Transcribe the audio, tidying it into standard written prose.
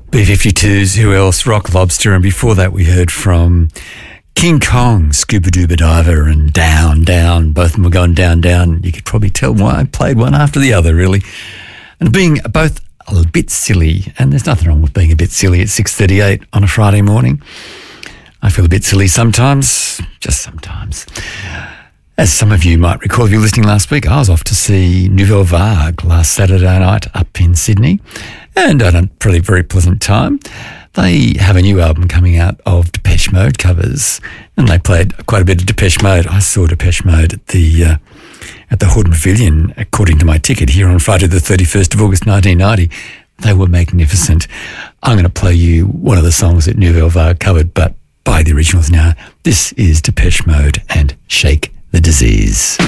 B-52s, who else? Rock Lobster, and before that we heard from King Kong, Scuba Dooba Diver, and Down, Down. Both of them were going down, down. You could probably tell why I played one after the other, really. And being both a bit silly, and there's nothing wrong with being a bit silly at 6:38 on a Friday morning. I feel a bit silly sometimes, just sometimes. As some of you might recall, if you were listening last week, I was off to see Nouvelle Vague last Saturday night up in Sydney, and I had a pretty very pleasant time. They have a new album coming out of Depeche Mode covers, and they played quite a bit of Depeche Mode. I saw Depeche Mode at the Hordern Pavilion, according to my ticket, here on Friday the 31st of August 1990. They were magnificent. I'm going to play you one of the songs that Nouvelle Vague covered, but by the originals now. This is Depeche Mode and Shake the Disease.